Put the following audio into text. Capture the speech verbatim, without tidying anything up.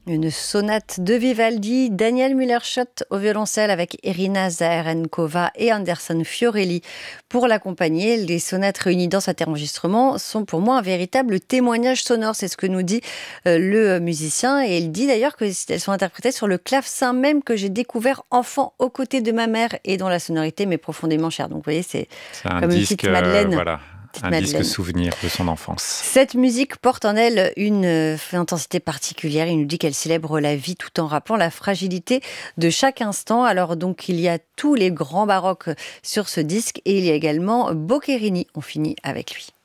Une sonate de Vivaldi, Daniel Müller-Schott au violoncelle avec Irina Zaharenkova et Anderson Fiorelli pour l'accompagner. Les sonates réunies dans cet enregistrement sont pour moi un véritable témoignage sonore, c'est ce que nous dit euh, le musicien. Et il dit d'ailleurs qu'elles sont interprétées sur le clavecin même que j'ai découvert enfant aux côtés de ma mère et dont la sonorité m'est profondément chère. Donc vous voyez, c'est, c'est un comme une disque, petite Madeleine. Euh, voilà. Un Madeleine. disque souvenir de son enfance. Cette musique porte en elle une euh, intensité particulière. Il nous dit qu'elle célèbre la vie tout en rappelant la fragilité de chaque instant. Alors donc il y a tous les grands baroques sur ce disque et il y a également Boccherini. On finit avec lui.